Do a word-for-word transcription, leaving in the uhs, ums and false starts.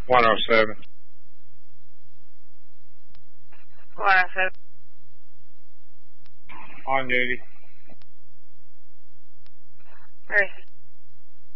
one oh seven. one oh seven. On duty. Where is it?